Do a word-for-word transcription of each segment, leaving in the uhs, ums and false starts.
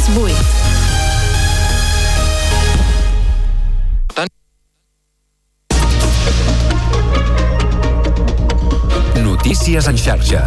vuit. Notícies en xarxa.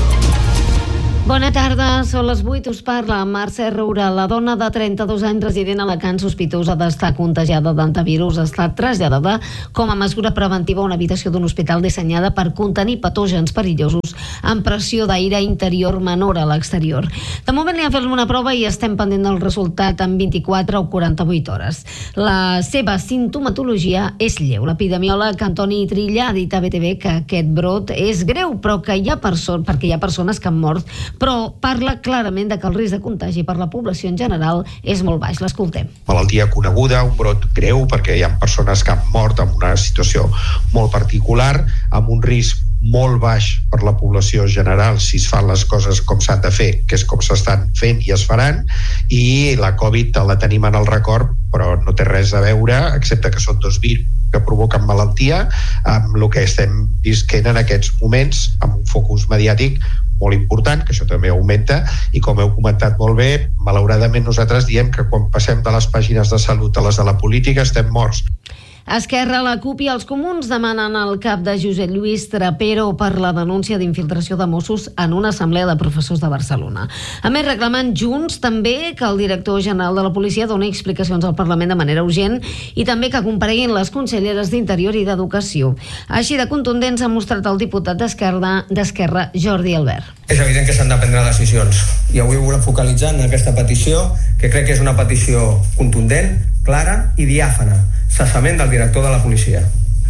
Bona tarda, són les vuit, us parla Mercè Roura. La dona de trenta-dos anys resident a Alacant sospitosa d'estar contagiada d'antivirus ha estat traslladada com a mesura preventiva a una habitació d'un hospital dissenyada per contenir patògens perillosos amb pressió d'aire interior menor a l'exterior. De moment li han fet una prova i estem pendent del resultat en vint-i-quatre o quaranta-vuit hores. La seva sintomatologia és lleu. L'epidemiòleg Antoni Trilla ha dit a B T V que aquest brot és greu, però que hi ha perso- perquè hi ha persones que han mort, però parla clarament de que el risc de contagi per la població en general és molt baix. L'escoltem. Malaltia coneguda, un brot greu, perquè hi ha persones que han mort en una situació molt particular, amb un risc molt baix per la població general si es fan les coses com s'han de fer, que és com s'estan fent i es faran, i la Covid la tenim en el record, però no té res a veure, excepte que són dos virus que provoquen malaltia, amb el que estem visquent en aquests moments, amb un focus mediàtic molt important, que això també augmenta, i com heu comentat molt bé, malauradament nosaltres diem que quan passem de les pàgines de salut a les de la política estem morts. Esquerra, la CUP i els comuns demanen el cap de Josep Lluís Trapero per la denúncia d'infiltració de Mossos en una assemblea de professors de Barcelona. A més, reclamen Junts també que el director general de la policia doni explicacions al Parlament de manera urgent i també que compareguin les conselleres d'Interior i d'Educació. Així de contundents ha mostrat el diputat d'Esquerra, d'Esquerra Jordi Albert. És evident que s'han de prendre decisions i avui volem focalitzar en aquesta petició, que crec que és una petició contundent, clara i diàfana. Cessament del director de la policia.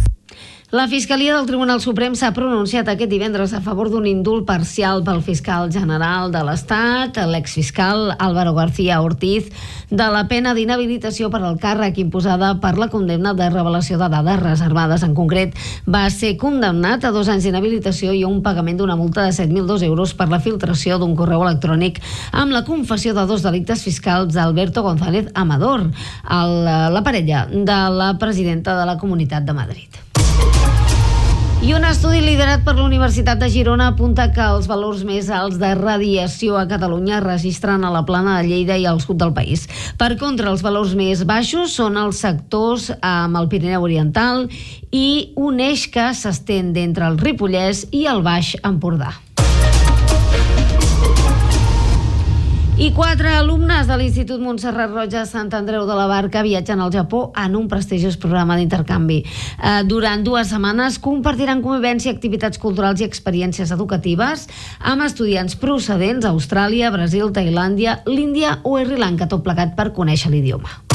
La Fiscalia del Tribunal Suprem s'ha pronunciat aquest divendres a favor d'un indult parcial pel fiscal general de l'Estat, l'exfiscal Álvaro García Ortiz, de la pena d'inhabilitació per al càrrec imposada per la condemna de revelació de dades reservades. En concret, va ser condemnat a dos anys d'inhabilitació i a un pagament d'una multa de set mil dos euros per la filtració d'un correu electrònic amb la confessió de dos delictes fiscals d'Alberto González Amador, el, la parella de la presidenta de la Comunitat de Madrid. I un estudi liderat per la Universitat de Girona apunta que els valors més alts de radiació a Catalunya es registren a la Plana de Lleida i al sud del país. Per contra, els valors més baixos són els sectors amb el Pirineu Oriental i un eix que s'estén d'entre el Ripollès i el Baix Empordà. I quatre alumnes de l'Institut Montserrat Roig a Sant Andreu de la Barca viatgen al Japó en un prestigiós programa d'intercanvi. Eh, durant dues setmanes compartiran convivència, activitats culturals i experiències educatives amb estudiants procedents d'Austràlia, Brasil, Tailàndia, l'Índia o Sri Lanka, tot plegat per conèixer l'idioma.